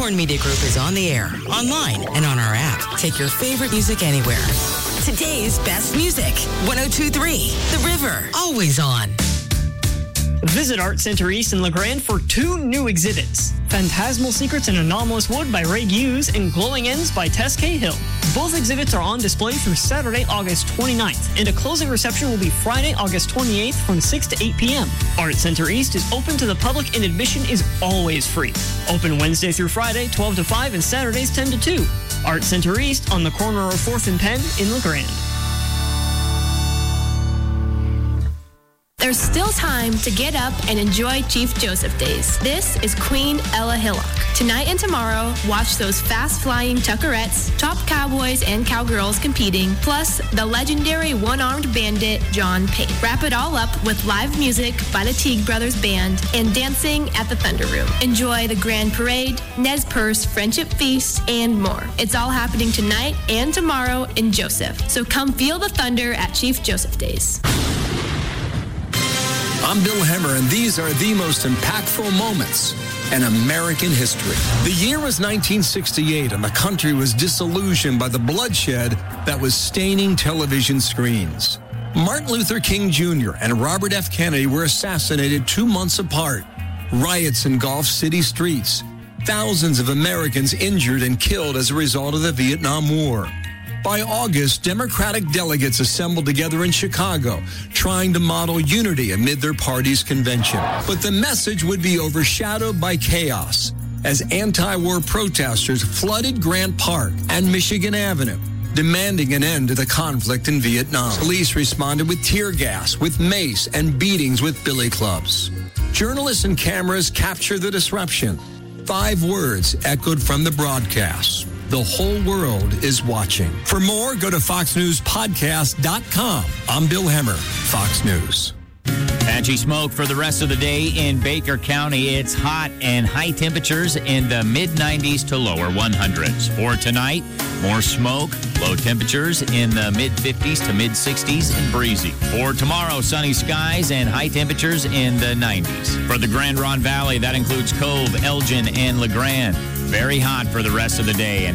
Horn Media Group is on the air, online, and on our app. Take your favorite music anywhere. Today's best music. 102.3 The River. Always on. Visit Art Center East in LeGrand for 2 new exhibits. Phantasmal Secrets in Anomalous Wood by Ray Hughes and Glowing Ends by Tess Cahill. Both exhibits are on display through Saturday, August 29th, and a closing reception will be Friday, August 28th from 6 to 8 p.m. Art Center East is open to the public and admission is always free. Open Wednesday through Friday, 12 to 5, and Saturdays, 10 to 2. Art Center East on the corner of 4th and Penn in LeGrand. There's still time to get up and enjoy Chief Joseph Days. This is Queen Ella Hillock. Tonight and tomorrow, watch those fast-flying Tuckerettes, top cowboys and cowgirls competing, plus the legendary one-armed bandit, John Payne. Wrap it all up with live music by the Teague Brothers Band and dancing at the Thunder Room. Enjoy the Grand Parade, Nez Perce Friendship Feast, and more. It's all happening tonight and tomorrow in Joseph. So come feel the thunder at Chief Joseph Days. I'm Bill Hemmer, and these are the most impactful moments in American history. The year was 1968, and the country was disillusioned by the bloodshed that was staining television screens. Martin Luther King Jr. and Robert F. Kennedy were assassinated 2 months apart. Riots engulfed city streets. Thousands of Americans injured and killed as a result of the Vietnam War. By August, Democratic delegates assembled together in Chicago, trying to model unity amid their party's convention. But the message would be overshadowed by chaos as anti-war protesters flooded Grant Park and Michigan Avenue, demanding an end to the conflict in Vietnam. Police responded with tear gas, with mace, and beatings with billy clubs. Journalists and cameras captured the disruption. 5 words echoed from the broadcast. The whole world is watching. For more, go to foxnewspodcast.com. I'm Bill Hemmer, Fox News. Patchy smoke for the rest of the day in Baker County. It's hot and high temperatures in the mid-90s to lower 100s. For tonight, more smoke, low temperatures in the mid-50s to mid-60s and breezy. For tomorrow, sunny skies and high temperatures in the 90s. For the Grand Ronde Valley, that includes Cove, Elgin, and LeGrand. Very hot for the rest of the day. And